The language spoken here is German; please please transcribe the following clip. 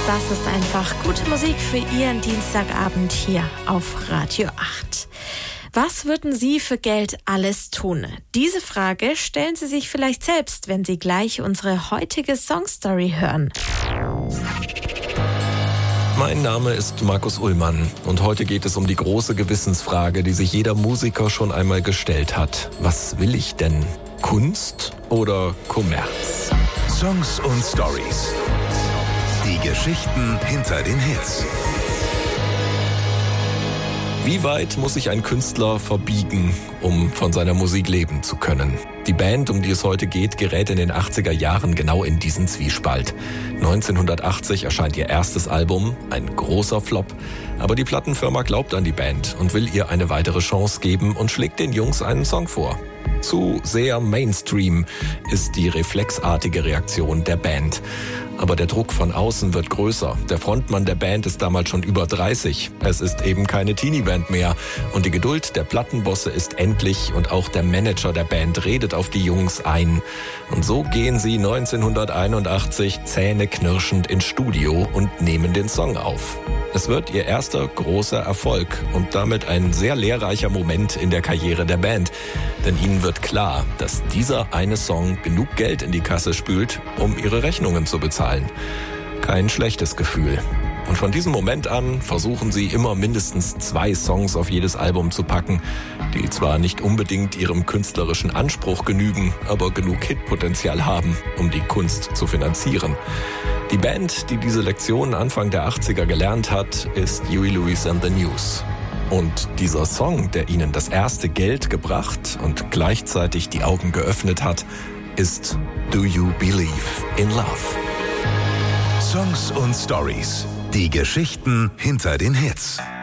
Das ist einfach gute Musik für Ihren Dienstagabend hier auf Radio 8. Was würden Sie für Geld alles tun? Diese Frage stellen Sie sich vielleicht selbst, wenn Sie gleich unsere heutige Songstory hören. Mein Name ist Markus Ullmann und heute geht es um die große Gewissensfrage, die sich jeder Musiker schon einmal gestellt hat. Was will ich denn? Kunst oder Kommerz? Songs und Stories. Die Geschichten hinter den Hits. Wie weit muss sich ein Künstler verbiegen, um von seiner Musik leben zu können? Die Band, um die es heute geht, gerät in den 80er Jahren genau in diesen Zwiespalt. 1980 erscheint ihr erstes Album, ein großer Flop. Aber die Plattenfirma glaubt an die Band und will ihr eine weitere Chance geben und schlägt den Jungs einen Song vor. Zu sehr Mainstream ist die reflexartige Reaktion der Band. Aber der Druck von außen wird größer. Der Frontmann der Band ist damals schon über 30. Es ist eben keine Teenie-Band mehr. Und die Geduld der Plattenbosse ist endlich und auch der Manager der Band redet auf die Jungs ein. Und so gehen sie 1981 zähneknirschend ins Studio und nehmen den Song auf. Es wird ihr erster großer Erfolg und damit ein sehr lehrreicher Moment in der Karriere der Band. Denn ihnen wird klar, dass dieser eine Song genug Geld in die Kasse spült, um ihre Rechnungen zu bezahlen. Kein schlechtes Gefühl. Und von diesem Moment an versuchen sie immer mindestens 2 Songs auf jedes Album zu packen, die zwar nicht unbedingt ihrem künstlerischen Anspruch genügen, aber genug Hitpotenzial haben, um die Kunst zu finanzieren. Die Band, die diese Lektion Anfang der 80er gelernt hat, ist Huey Lewis and the News. Und dieser Song, der ihnen das erste Geld gebracht und gleichzeitig die Augen geöffnet hat, ist Do You Believe in Love? Songs und Stories. Die Geschichten hinter den Hits.